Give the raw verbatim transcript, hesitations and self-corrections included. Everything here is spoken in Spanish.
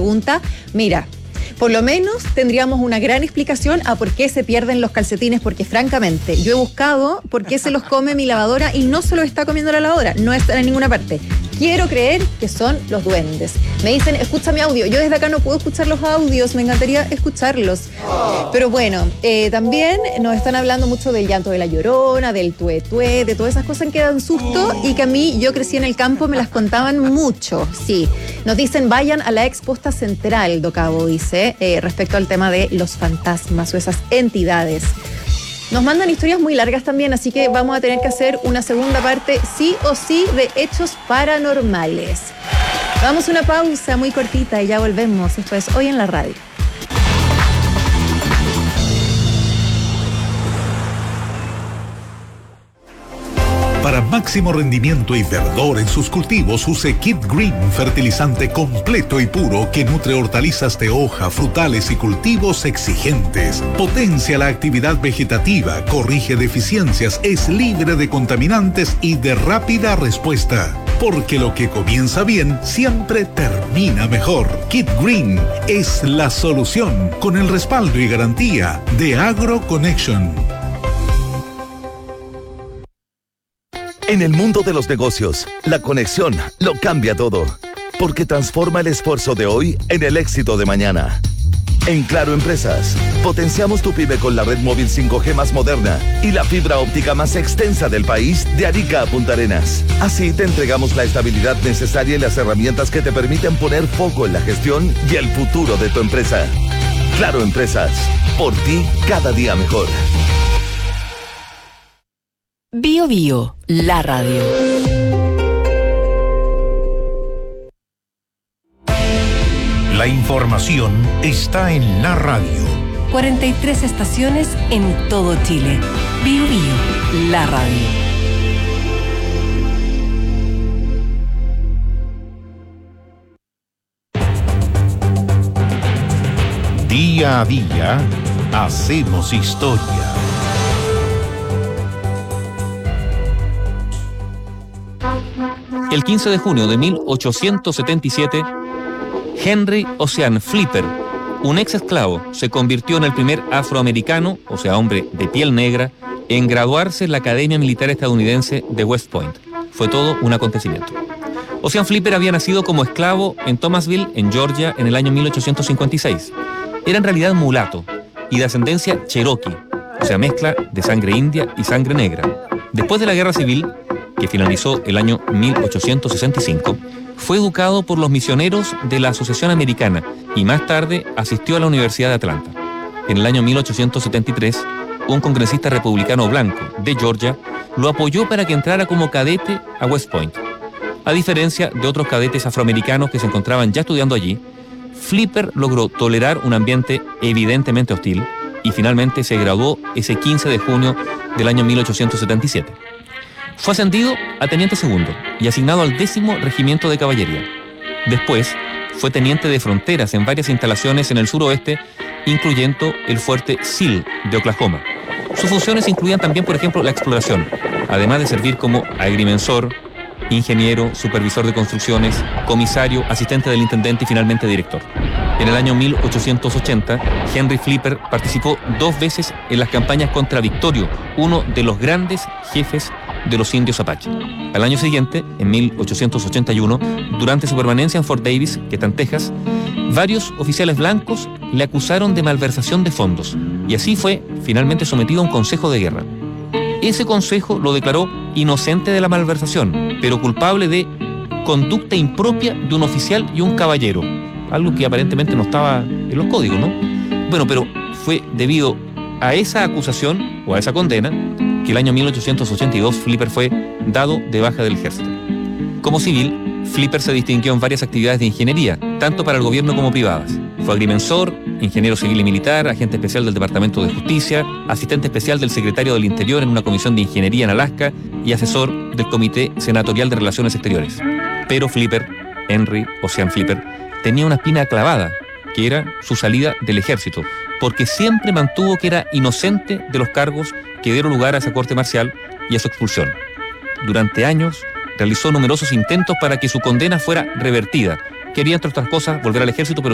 pregunta, mira, por lo menos tendríamos una gran explicación a por qué se pierden los calcetines, porque francamente yo he buscado por qué se los come mi lavadora y no se los está comiendo la lavadora, no están en ninguna parte. Quiero creer que son los duendes. Me dicen, escucha mi audio. Yo desde acá no puedo escuchar los audios, me encantaría escucharlos. Pero bueno, eh, también nos están hablando mucho del llanto de la Llorona, del tué-tué, de todas esas cosas que dan susto y que a mí, yo crecí en el campo, me las contaban mucho, sí. Nos dicen, vayan a la exposta central, Docabo dice, eh, respecto al tema de los fantasmas o esas entidades. Nos mandan historias muy largas también, así que vamos a tener que hacer una segunda parte sí o sí de hechos paranormales. Vamos a una pausa muy cortita y ya volvemos. Esto es Hoy en la Radio. Para máximo rendimiento y verdor en sus cultivos, use Kit Green, fertilizante completo y puro que nutre hortalizas de hoja, frutales y cultivos exigentes. Potencia la actividad vegetativa, corrige deficiencias, es libre de contaminantes y de rápida respuesta. Porque lo que comienza bien siempre termina mejor. Kit Green es la solución con el respaldo y garantía de AgroConnection. En el mundo de los negocios, la conexión lo cambia todo, porque transforma el esfuerzo de hoy en el éxito de mañana. En Claro Empresas, potenciamos tu pyme con la red móvil cinco G más moderna y la fibra óptica más extensa del país de Arica a Punta Arenas. Así te entregamos la estabilidad necesaria y las herramientas que te permiten poner foco en la gestión y el futuro de tu empresa. Claro Empresas, por ti cada día mejor. Bio Bio, la radio. La información está en la radio. cuarenta y tres estaciones en todo Chile. Bio Bio, la radio. Día a día, hacemos historia. El quince de junio de mil ochocientos setenta y siete, Henry Ocean Flipper, un ex esclavo, se convirtió en el primer afroamericano, o sea, hombre de piel negra, en graduarse en la Academia Militar Estadounidense de West Point. Fue todo un acontecimiento. Ocean Flipper había nacido como esclavo en Thomasville, en Georgia, en el año mil ochocientos cincuenta y seis. Era en realidad mulato y de ascendencia cherokee, o sea, mezcla de sangre india y sangre negra. Después de la Guerra Civil, que finalizó el año mil ochocientos sesenta y cinco, fue educado por los misioneros de la Asociación Americana y más tarde asistió a la Universidad de Atlanta. En el año mil ochocientos setenta y tres, un congresista republicano blanco de Georgia lo apoyó para que entrara como cadete a West Point. A diferencia de otros cadetes afroamericanos que se encontraban ya estudiando allí, Flipper logró tolerar un ambiente evidentemente hostil y finalmente se graduó ese quince de junio del año mil ochocientos setenta y siete. Fue ascendido a teniente segundo y asignado al décimo regimiento de caballería. Después, fue teniente de fronteras en varias instalaciones en el suroeste, incluyendo el fuerte Seal de Oklahoma. Sus funciones incluían también, por ejemplo, la exploración, además de servir como agrimensor, ingeniero, supervisor de construcciones, comisario, asistente del intendente y finalmente director. En el año mil ochocientos ochenta, Henry Flipper participó dos veces en las campañas contra Victorio, uno de los grandes jefes de los indios Apache. Al año siguiente, en mil ochocientos ochenta y uno, durante su permanencia en Fort Davis, que está en Texas, varios oficiales blancos le acusaron de malversación de fondos y así fue finalmente sometido a un consejo de guerra. Ese consejo lo declaró inocente de la malversación, pero culpable de conducta impropia de un oficial y un caballero, algo que aparentemente no estaba en los códigos, ¿no? Bueno, pero fue debido a esa acusación o a esa condena que el año mil ochocientos ochenta y dos Flipper fue dado de baja del ejército. Como civil, Flipper se distinguió en varias actividades de ingeniería, tanto para el gobierno como privadas. Fue agrimensor, ingeniero civil y militar, agente especial del Departamento de Justicia, asistente especial del secretario del Interior en una comisión de ingeniería en Alaska y asesor del Comité Senatorial de Relaciones Exteriores. Pero Flipper, Henry Ocean Flipper, tenía una espina clavada, que era su salida del ejército, porque siempre mantuvo que era inocente de los cargos que dieron lugar a esa corte marcial y a su expulsión. Durante años realizó numerosos intentos para que su condena fuera revertida. Quería, entre otras cosas, volver al ejército, pero